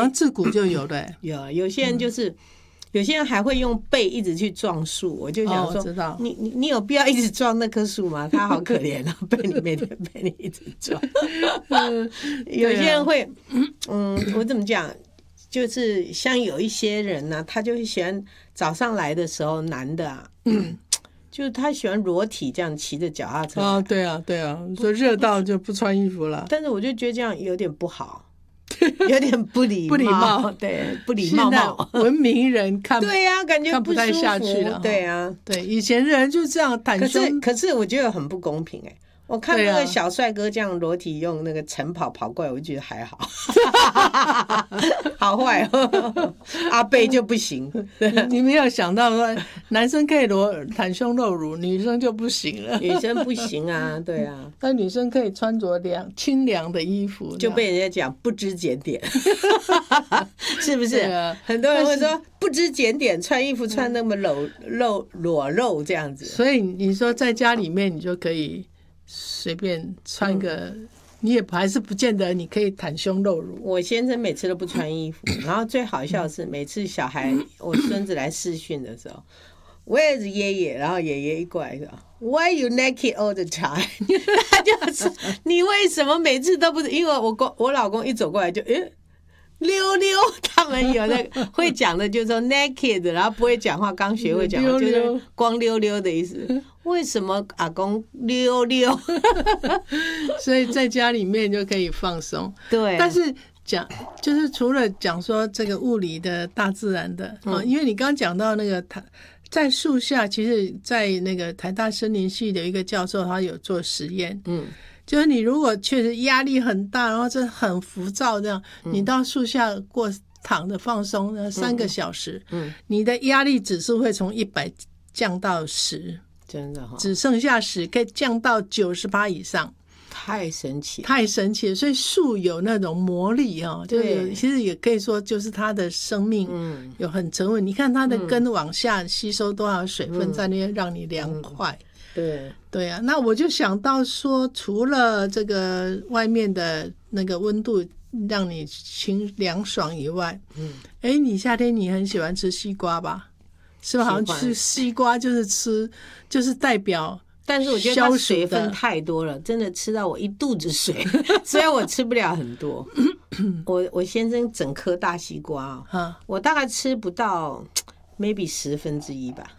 像自古就有的。 有些人就是。有些人还会用背一直去撞树，我就想说， 知道你有必要一直撞那棵树吗？他好可怜啊，背你每天背你一直撞。有些人会，我怎么讲？就是像有一些人呢，他就会喜欢早上来的时候，男的啊，就是他喜欢裸体这样骑着脚踏车。 对啊，说热到就不穿衣服了。 但是我就觉得这样有点不好。有点不礼貌，对，不礼貌。 现在文明人看对呀，感觉不太下去了。 对呀， 对，以前的人就这样袒胸。 可是我觉得很不公平哎。我看那个小帅哥这样裸体用那个晨跑跑过来，我就觉得还好。好坏哦，阿贝就不行。 你没有想到说男生可以袒胸露乳，女生就不行了。 女生不行啊，对啊。 但女生可以穿着清凉的衣服， 就被人家讲不知检点，是不是？很多人会说不知检点，穿衣服穿那么裸露这样子。 所以你说在家里面你就可以随便穿个，你也还是不见得你可以袒胸露乳。 我先生每次都不穿衣服，然后最好笑的是每次小孩我孙子来视讯的时候，我也是爷爷，然后爷爷一过来说 Why you naked all the time？ 他就是你为什么每次都不是？因为我老公一走过来就溜溜，他们有那个会讲的，就是说 naked， 然后不会讲话，刚学会讲话，就是光溜溜的意思。为什么阿公溜溜？ 所以在家里面就可以放松。 对， 但是就是除了讲说这个物理的、大自然的因为你刚刚讲到那个在树下，其实在那个台大森林系的一个教授，他有做实验，就是你如果确实压力很大，然后真的很浮躁这样，你到树下躺着放松3个小时，你的压力指数会从100降到10， 真的只剩下10，可以降到98以上。 太神奇了，所以树有那种魔力就是其实也可以说就是它的生命有很沉稳。你看它的根往下吸收多少水分在那边让你凉快。对啊，那我就想到说，除了这个外面的那个温度让你凉爽以外，你夏天你很喜欢吃西瓜吧？是不是？好像吃西瓜就是代表。 但是我觉得它水分太多了，真的吃到我一肚子水。虽然我吃不了很多，我先生整颗大西瓜我大概吃不到 maybe 1/10吧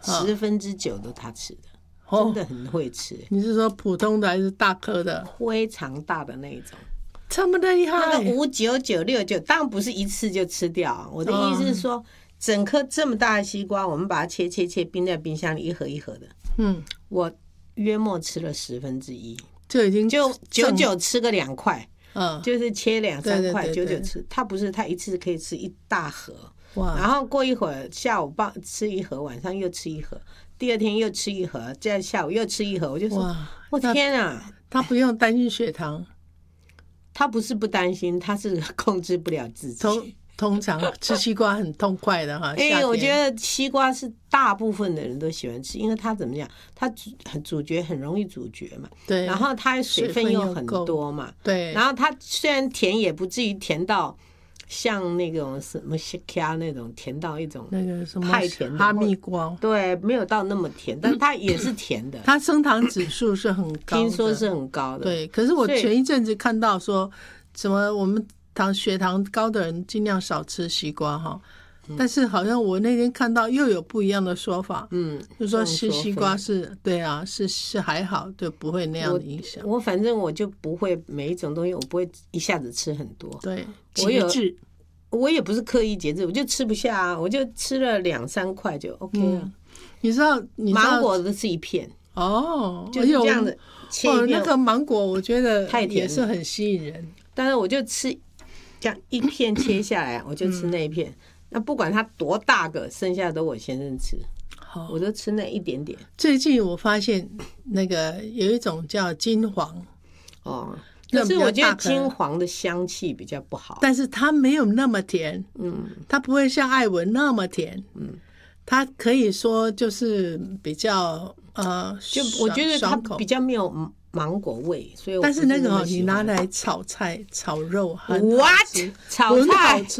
，9%都他吃的，真的很会吃。 你是说普通的还是大颗的？ 非常大的那一种， 这么厉害。 那个59969当然不是一次就吃掉，我的意思是说，整颗这么大的西瓜，我们把它切，冰在冰箱里一盒一盒的。我约莫吃了1/10， 就已经久吃个2块，就是切2-3块久吃。它不是，它一次可以吃一大盒，然后过一会儿下午吃一盒，晚上又吃一盒，第二天又吃一盒，再下午又吃一盒。我就说，我天啊！ 他不用担心血糖， 他不是不担心，他是控制不了自己。 通常吃西瓜很痛快的哈。 我觉得西瓜是大部分的人都喜欢吃，因为它怎么讲，它主角很容易咀嚼嘛， 对， 然后它水分又很多嘛， 对， 然后它虽然甜，也不至于甜到像那种什么西卡那种甜到一种那个什么太甜的哈密瓜， 对，没有到那么甜，但它也是甜的。 它升糖指数是很高的， 听说是很高的。 对，可是我前一阵子看到说，什么我们血糖高的人尽量少吃西瓜哈，但是好像我那天看到又有不一样的说法，就说吃西瓜是对啊，是还好，就不会那样的影响。 我反正我就不会每一种东西，我不会一下子吃很多。 对，节制。 我也不是刻意节制，我就吃不下啊，我就吃了2-3块就 OK 了。 你知道芒果的是一片就是这样的切一片。 那个芒果我觉得也是很吸引人， 但是我就吃这样一片切下来，我就吃那一片。那不管它多大个，剩下的都我先生吃，我就吃那一点点。 最近我发现那个有一种叫金黄可是我觉得金黄的香气比较不好， 但是它没有那么甜，它不会像爱文那么甜，它可以说就是比较就我觉得它比较没有芒果味，所以但是那个你拿来炒菜、炒肉很好吃。炒菜